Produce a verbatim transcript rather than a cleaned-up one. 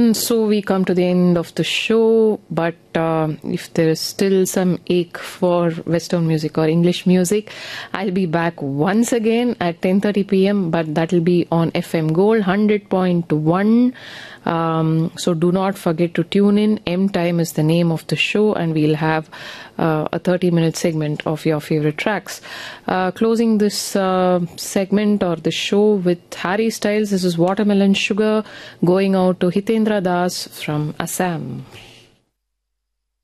And so we come to the end of the show, but uh, if there is still some ache for Western music or English music, I'll be back once again at ten thirty p.m., but that'll be on F M Gold one hundred point one. Um, so do not forget to tune in. M Time is the name of the show, and we'll have uh, a thirty minute segment of your favorite tracks. Uh, closing this uh, segment or the show with Harry Styles. This is Watermelon Sugar, going out to Hitendra Das from Assam.